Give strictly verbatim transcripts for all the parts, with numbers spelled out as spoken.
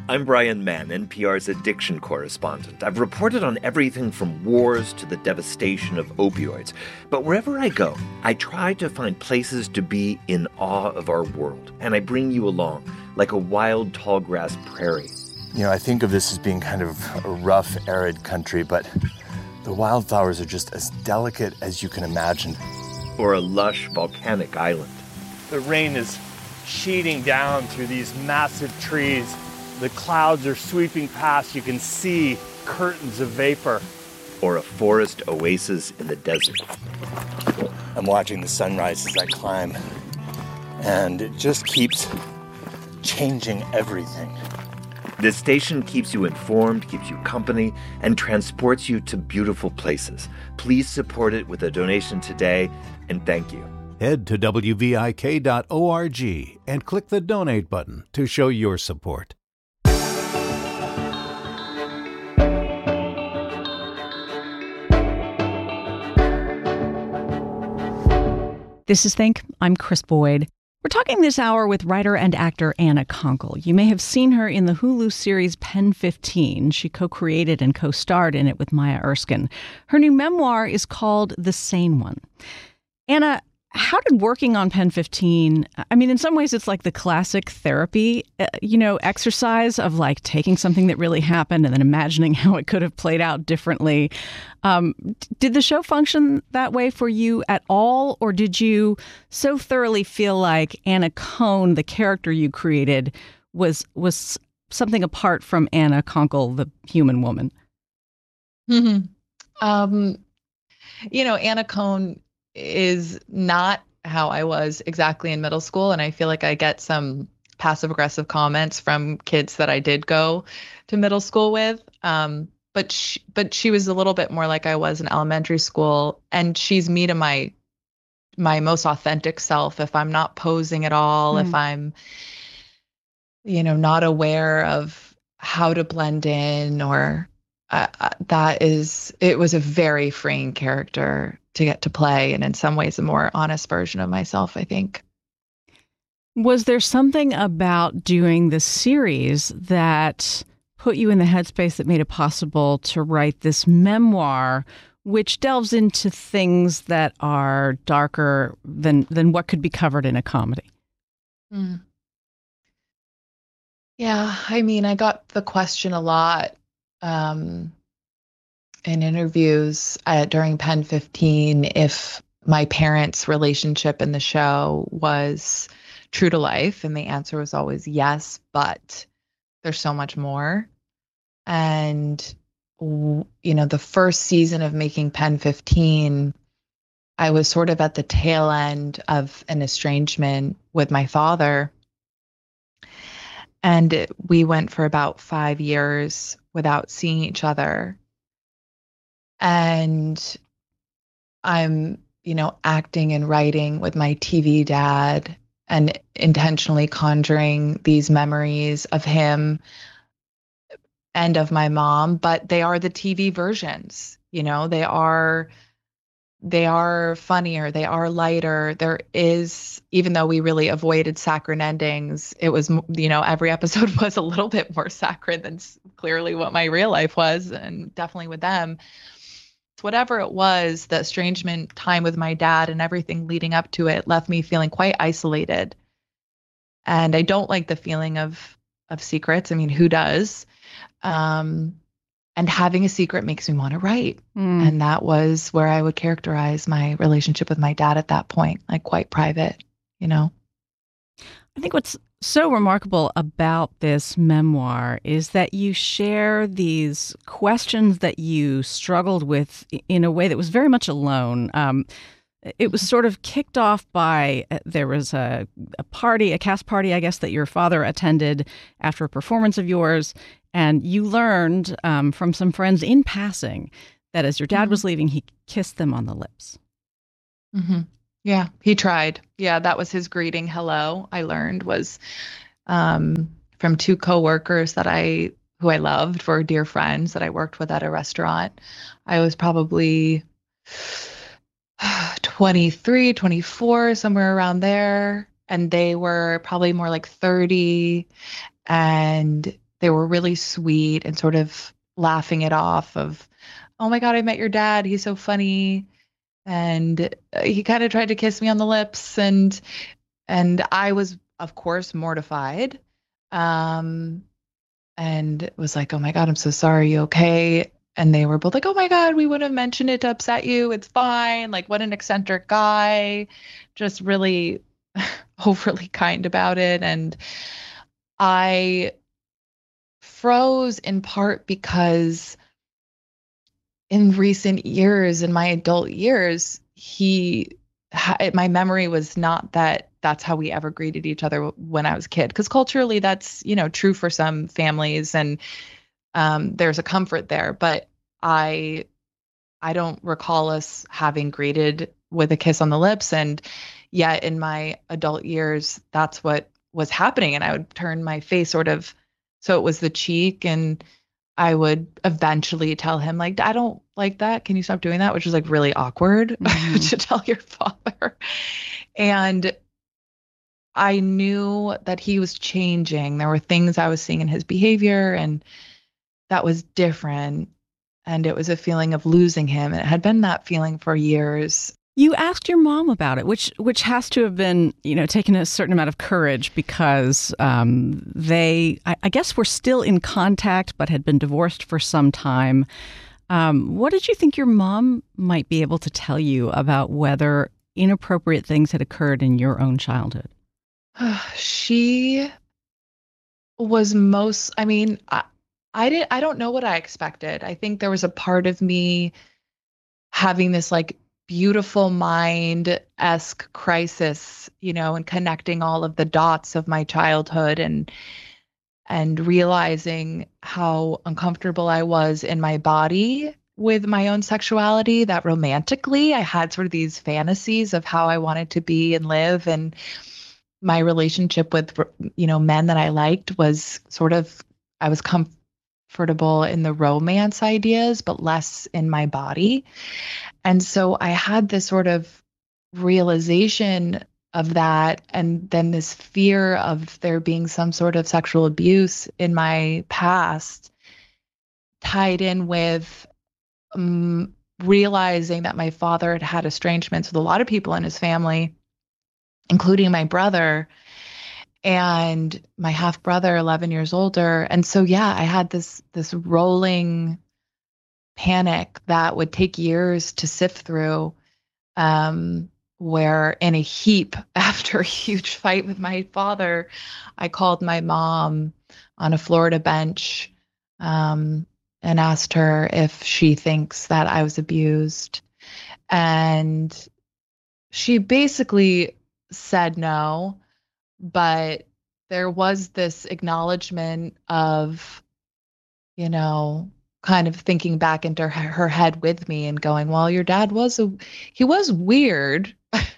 I'm Brian Mann, N P R's addiction correspondent. I've reported on everything from wars to the devastation of opioids. But wherever I go, I try to find places to be in awe of our world. And I bring you along, like a wild tallgrass prairie. You know, I think of this as being kind of a rough, arid country, but the wildflowers are just as delicate as you can imagine. Or a lush volcanic island. The rain is sheeting down through these massive trees. The clouds are sweeping past. You can see curtains of vapor. Or a forest oasis in the desert. I'm watching the sunrise as I climb, and it just keeps changing everything. This station keeps you informed, keeps you company, and transports you to beautiful places. Please support it with a donation today, and thank you. Head to W V I K dot org and click the donate button to show your support. This is Think. I'm Chris Boyd. We're talking this hour with writer and actor Anna Konkle. You may have seen her in the Hulu series Pen fifteen. She co-created and co-starred in it with Maya Erskine. Her new memoir is called The Sane One. Anna, how did working on Pen fifteen, I mean, in some ways it's like the classic therapy, uh, you know, exercise of like taking something that really happened and then imagining how it could have played out differently. Um, did the show function that way for you at all? Or did you so thoroughly feel like Anna Cohn, the character you created, was was something apart from Anna Konkle, the human woman? Mm-hmm. Um, you know, Anna Cohn is not how I was exactly in middle school. And I feel like I get some passive aggressive comments from kids that I did go to middle school with. Um, but she, but she was a little bit more like I was in elementary school. And she's me to my, my most authentic self. If I'm not posing at all, mm. if I'm, you know, not aware of how to blend in or uh, that is, it was a very freeing character to get to play, and in some ways a more honest version of myself, I think. Was there something about doing the series that put you in the headspace that made it possible to write this memoir, which delves into things that are darker than than what could be covered in a comedy? Mm. Yeah, I mean, I got the question a lot um, in interviews uh, during Pen fifteen if my parents' relationship in the show was true to life. And the answer was always yes, but there's so much more. And, you know, the first season of making Pen fifteen, I was sort of at the tail end of an estrangement with my father. And it, we went for about five years without seeing each other. And I'm, you know, acting and writing with my T V dad and intentionally conjuring these memories of him and of my mom, but they are the T V versions, you know, they are, they are funnier, they are lighter. There is, even though we really avoided saccharine endings, it was, you know, every episode was a little bit more saccharine than clearly what my real life was, and definitely with them. Whatever it was, the estrangement time with my dad and everything leading up to it left me feeling quite isolated. And I don't like the feeling of of secrets. I mean, who does? Um, and having a secret makes me want to write. Mm. And that was where I would characterize my relationship with my dad at that point, like quite private, you know? I think what's so remarkable about this memoir is that you share these questions that you struggled with in a way that was very much alone. Um, it was sort of kicked off by, uh, there was a, a party, a cast party, I guess, that your father attended after a performance of yours. And you learned um, from some friends in passing that as your dad mm-hmm. was leaving, he kissed them on the lips. Mm-hmm. Yeah, he tried. Yeah, that was his greeting. Hello, I learned, was um, from two coworkers that I, who I loved, were dear friends that I worked with at a restaurant. I was probably twenty-three, twenty-four, somewhere around there. And they were probably more like thirty. And they were really sweet and sort of laughing it off of, oh my God, I met your dad. He's so funny. And he kind of tried to kiss me on the lips, and and I was, of course, mortified. Um, and was like, oh my God, I'm so sorry. You okay? And they were both like, oh my God, we wouldn't have mentioned it to upset you. It's fine. Like, what an eccentric guy. Just really overly kind about it. And I froze in part because in recent years, in my adult years, he, my memory was not that that's how we ever greeted each other when I was a kid. Because culturally, that's, you know, true for some families, and um, there's a comfort there. But I, I don't recall us having greeted with a kiss on the lips. And yet in my adult years, that's what was happening. And I would turn my face sort of, so it was the cheek, and I would eventually tell him, like, I don't like that. Can you stop doing that? Which was like really awkward mm-hmm. to tell your father. And I knew that he was changing. There were things I was seeing in his behavior, and that was different. And it was a feeling of losing him. It had been that feeling for years. You asked your mom about it, which which has to have been, you know, taken a certain amount of courage, because um, they, I, I guess, were still in contact but had been divorced for some time. Um, what did you think your mom might be able to tell you about whether inappropriate things had occurred in your own childhood? She was most, I mean, I, I didn't, I don't know what I expected. I think there was a part of me having this like beautiful mind-esque crisis, you know, and connecting all of the dots of my childhood, and and realizing how uncomfortable I was in my body with my own sexuality, that romantically I had sort of these fantasies of how I wanted to be and live. And my relationship with, you know, men that I liked was sort of, I was comfortable in the romance ideas, but less in my body. And so I had this sort of realization of that, and then this fear of there being some sort of sexual abuse in my past, tied in with um, realizing that my father had had estrangements with a lot of people in his family, including my brother and my half brother, eleven years older. And so, yeah, I had this this rolling panic that would take years to sift through, um, where in a heap, after a huge fight with my father, I called my mom on a Florida bench um, and asked her if she thinks that I was abused. And she basically said no, but there was this acknowledgement of, you know, kind of thinking back into her, her head with me and going, well, your dad was a, he was weird.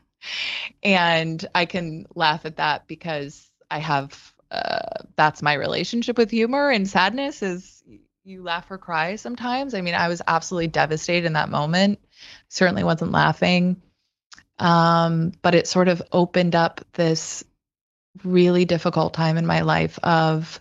And I can laugh at that because I have, uh, that's my relationship with humor and sadness, is you laugh or cry sometimes. I mean, I was absolutely devastated in that moment. Certainly wasn't laughing. Um, but it sort of opened up this really difficult time in my life of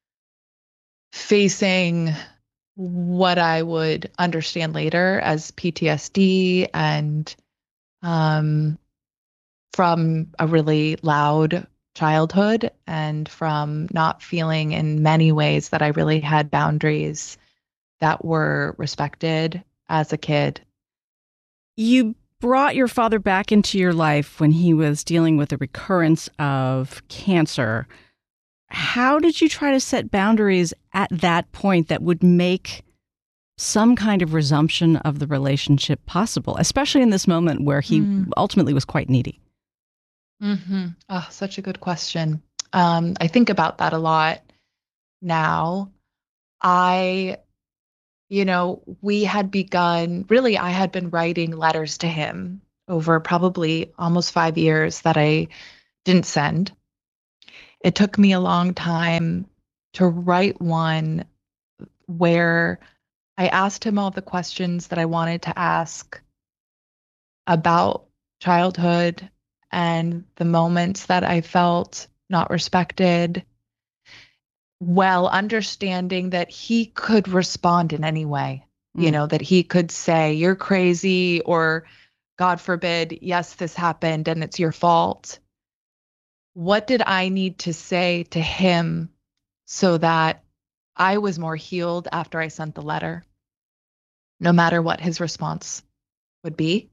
facing what I would understand later as P T S D, and um, from a really loud childhood, and from not feeling in many ways that I really had boundaries that were respected as a kid. You brought your father back into your life when he was dealing with a recurrence of cancer. How did you try to set boundaries at that point that would make some kind of resumption of the relationship possible, especially in this moment where he mm. ultimately was quite needy? Mm-hmm. Oh, such a good question. Um, I think about that a lot now. I, you know, we had begun, really, I had been writing letters to him over probably almost five years that I didn't send. It took me a long time to write one where I asked him all the questions that I wanted to ask about childhood and the moments that I felt not respected, well, understanding that he could respond in any way, mm. you know, that he could say, you're crazy, or God forbid, yes, this happened and it's your fault. What did I need to say to him so that I was more healed after I sent the letter, no matter what his response would be?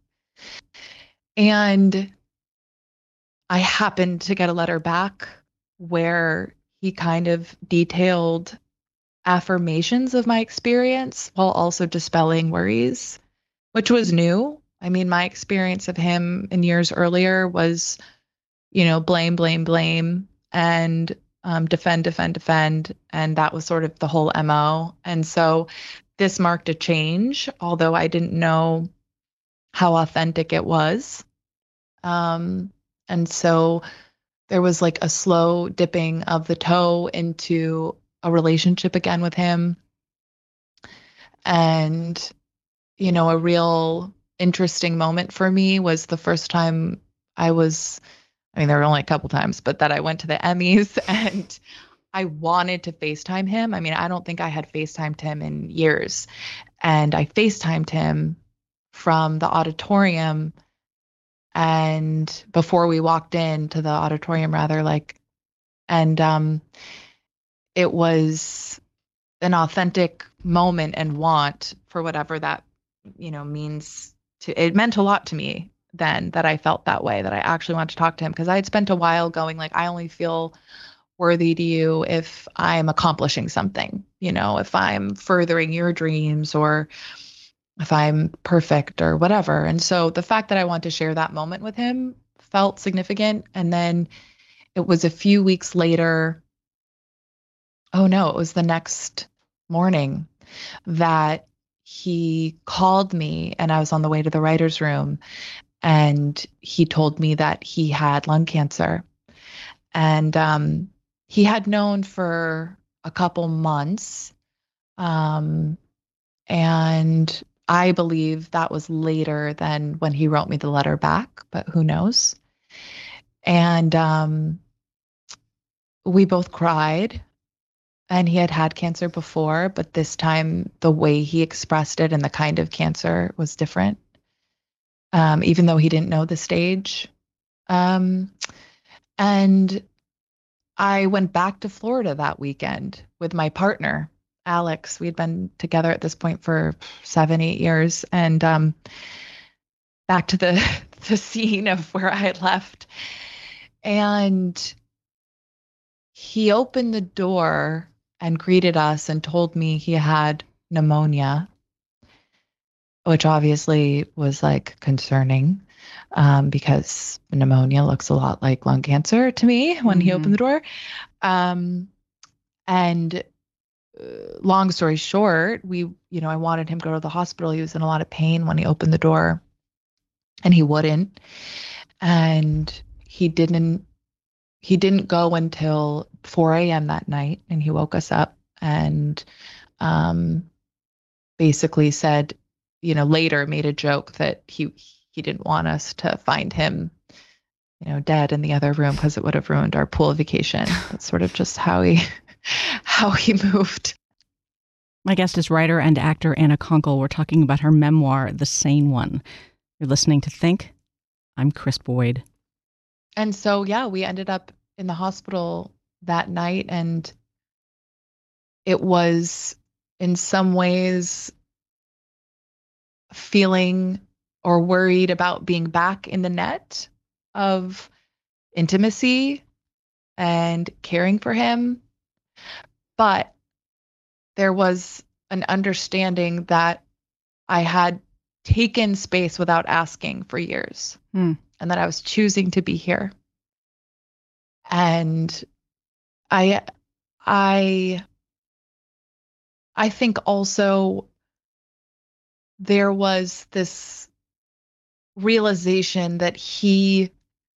And I happened to get a letter back where he kind of detailed affirmations of my experience while also dispelling worries, which was new. I mean, my experience of him in years earlier was, you know, blame, blame, blame, and um, defend, defend, defend. And that was sort of the whole M O. And so this marked a change, although I didn't know how authentic it was. Um, and so there was like a slow dipping of the toe into a relationship again with him. And, you know, a real interesting moment for me was the first time I was, I mean, there were only a couple times, but that I went to the Emmys and I wanted to FaceTime him. I mean, I don't think I had FaceTimed him in years. And I FaceTimed him from the auditorium. And before we walked into the auditorium, rather, like, and um, it was an authentic moment and want for whatever that, you know, means to, it meant a lot to me then that I felt that way, that I actually wanted to talk to him, because I had spent a while going like, I only feel worthy to you if I'm accomplishing something, you know, if I'm furthering your dreams, or if I'm perfect or whatever. And so the fact that I wanted to share that moment with him felt significant. And then it was a few weeks later, oh no, it was the next morning that he called me, and I was on the way to the writer's room, and he told me that he had lung cancer. And um, he had known for a couple months. Um, and I believe that was later than when he wrote me the letter back, but who knows? And um, we both cried. And he had had cancer before, but this time the way he expressed it and the kind of cancer was different, um, even though he didn't know the stage. Um, and I went back to Florida that weekend with my partner, Alex. We'd been together at this point for seven, eight years. And um, back to the, the scene of where I had left. And he opened the door and greeted us and told me he had pneumonia, which obviously was like concerning, um, because pneumonia looks a lot like lung cancer to me when mm-hmm. he opened the door. Um, and uh, long story short, we, you know, I wanted him to go to the hospital. He was in a lot of pain when he opened the door, and he wouldn't. And he didn't He didn't go until four a.m. that night, and he woke us up and um, basically said, you know, later made a joke that he he didn't want us to find him, you know, dead in the other room because it would have ruined our pool vacation. That's sort of just how he how he moved. My guest is writer and actor Anna Konkle. We're talking about her memoir, The Sane One. You're listening to Think. I'm Kris Boyd. And so, yeah, we ended up in the hospital that night, and it was in some ways feeling or worried about being back in the net of intimacy and caring for him. But there was an understanding that I had taken space without asking for years, mm. and that I was choosing to be here. And I, I, I think also there was this realization that he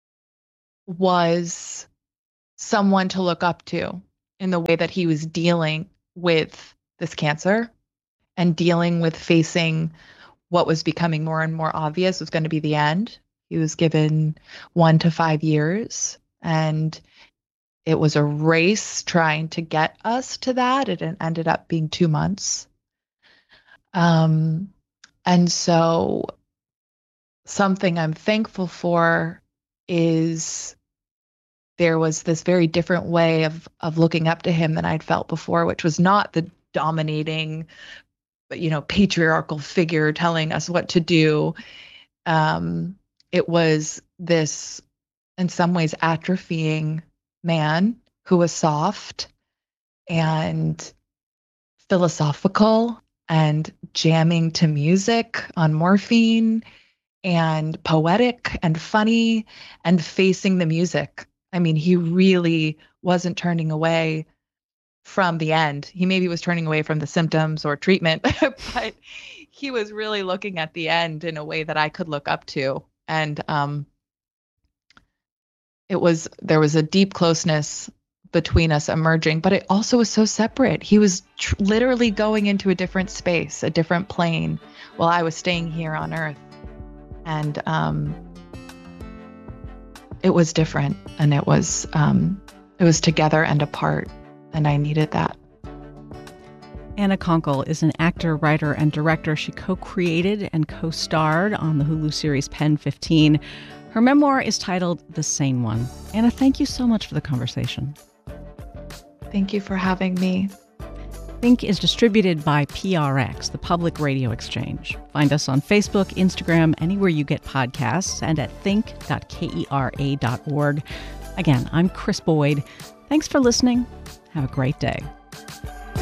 was someone to look up to in the way that he was dealing with this cancer and dealing with facing what was becoming more and more obvious was going to be the end. He was given one to five years. And it was a race trying to get us to that. It ended up being two months. Um, and so something I'm thankful for is there was this very different way of of looking up to him than I'd felt before, which was not the dominating, you know, patriarchal figure telling us what to do. Um, it was this, in some ways, atrophying man who was soft and philosophical and jamming to music on morphine and poetic and funny and facing the music. I mean, he really wasn't turning away from the end. He maybe was turning away from the symptoms or treatment, but he was really looking at the end in a way that I could look up to. And um, it was, there was a deep closeness between us emerging, but it also was so separate. He was tr- literally going into a different space, a different plane, while I was staying here on Earth. And um, it was different, and it was um, it was together and apart, and I needed that. Anna Konkle is an actor, writer, and director. She co-created and co-starred on the Hulu series Pen fifteen. Her memoir is titled The Sane One. Anna, thank you so much for the conversation. Thank you for having me. Think is distributed by P R X, the Public Radio Exchange. Find us on Facebook, Instagram, anywhere you get podcasts, and at think dot kera dot org. Again, I'm Kris Boyd. Thanks for listening. Have a great day.